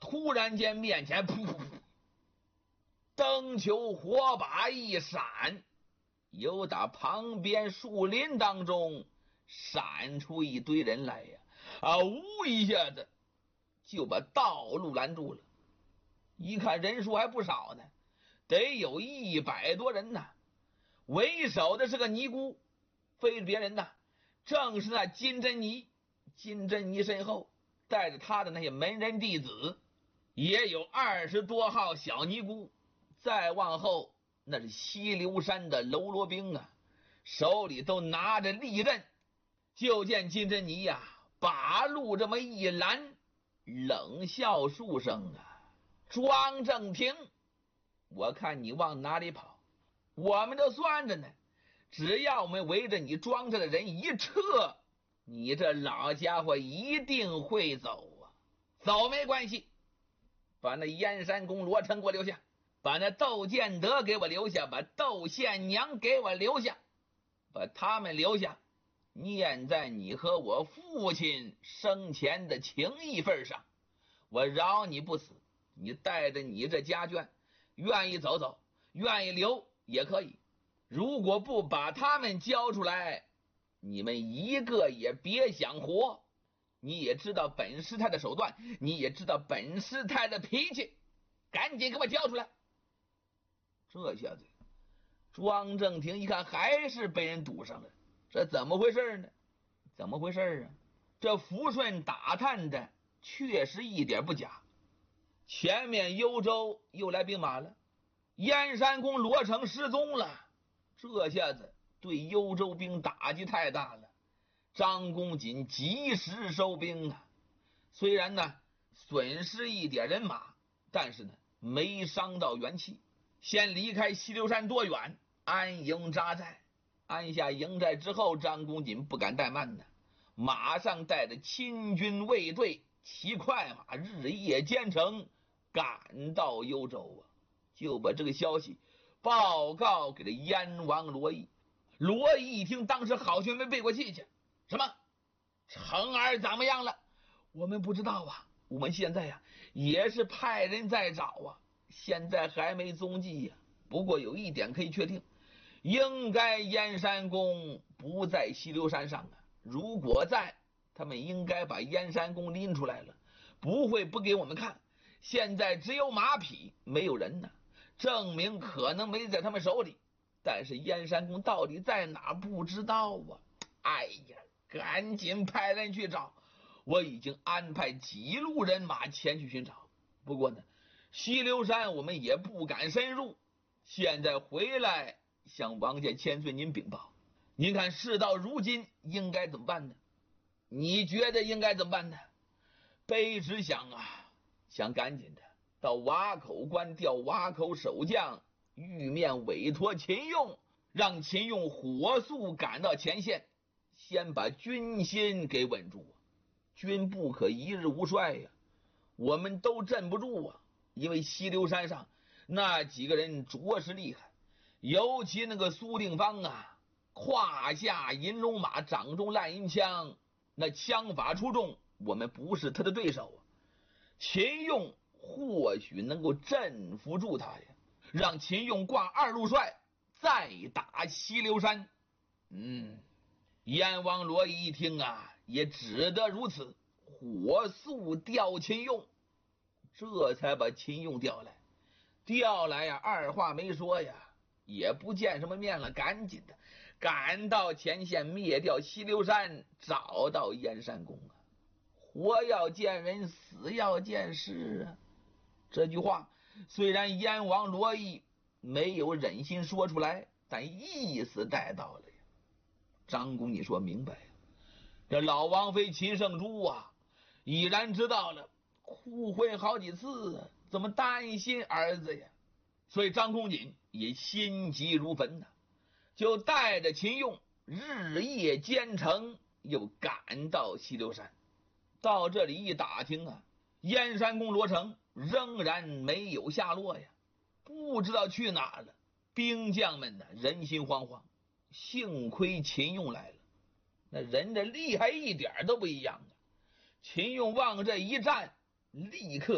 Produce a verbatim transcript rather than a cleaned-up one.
突然间面前噗噗噗，灯球火把一闪，由打旁边树林当中闪出一堆人来呀！啊，呜一下子就把道路拦住了。一看人数还不少呢，得有一百多人呢。为首的是个尼姑，非是别人呐，正是那金珍妮。金珍妮身后带着他的那些门人弟子，也有二十多号小尼姑。再往后那是西流山的喽啰兵啊，手里都拿着利刃。就见金珍妮呀、啊，把路这么一拦，冷笑数声啊，庄正平，我看你往哪里跑？我们都算着呢，只要我们围着你庄着的人一撤，你这老家伙一定会走啊！走没关系，把那燕山公罗成给我留下，把那窦建德给我留下，把窦宪娘给我留下，把他们留下，念在你和我父亲生前的情义份上，我饶你不死。你带着你这家眷，愿意走走，愿意留也可以。如果不把他们交出来，你们一个也别想活。你也知道本师太的手段，你也知道本师太的脾气，赶紧给我交出来。这下子庄正廷一看还是被人堵上了，这怎么回事呢？怎么回事啊？这福顺打探的确实一点不假，前面幽州又来兵马了，燕山公罗成失踪了，这下子对幽州兵打击太大了。张公瑾及时收兵啊，虽然呢损失一点人马，但是呢没伤到元气。先离开西流山多远，安营扎寨。安下营寨之后，张公瑾不敢怠慢呢，马上带着亲军卫队骑快马，日夜兼程，赶到幽州啊，就把这个消息报告给了燕王罗毅。罗毅一听，当时好像没背过气去。什么？成儿怎么样了？我们不知道啊，我们现在呀、啊、也是派人在找啊，现在还没踪迹呀、啊。不过有一点可以确定，应该燕山公不在西流山上啊。如果在，他们应该把燕山公拎出来了，不会不给我们看。现在只有马匹没有人呢，证明可能没在他们手里。但是燕山公到底在哪不知道啊。哎呀，赶紧派人去找，我已经安排几路人马前去寻找。不过呢，西流山我们也不敢深入，现在回来向王家千岁您禀报。您看事到如今应该怎么办呢？你觉得应该怎么办呢？卑职想啊，想赶紧的到瓦口关调瓦口守将，玉面委托秦用，让秦用火速赶到前线，先把军心给稳住啊！军不可一日无衰呀、啊，我们都镇不住啊！因为西流山上那几个人着实厉害，尤其那个苏定方啊，胯下银龙马，掌中烂银枪，那枪法出众，我们不是他的对手啊。秦用或许能够镇服住他呀，让秦用挂二路帅，再打西流山。嗯。燕王罗毅一听啊，也只得如此，火速调秦用，这才把秦用调来。调来呀，二话没说呀，也不见什么面了，赶紧的赶到前线，灭掉西流山，找到燕山公啊。活要见人，死要见尸啊！这句话虽然燕王罗毅没有忍心说出来，但意思带到了呀。张公瑾说明白呀，这老王妃秦圣珠啊，已然知道了，哭昏好几次，怎么担心儿子呀？所以张公瑾也心急如焚呐、啊，就带着秦用日夜兼程，又赶到西流山。到这里一打听啊，燕山公罗成仍然没有下落呀，不知道去哪了。兵将们呢，人心惶惶。幸亏秦用来了，那人的厉害一点都不一样啊！秦用往这一站，立刻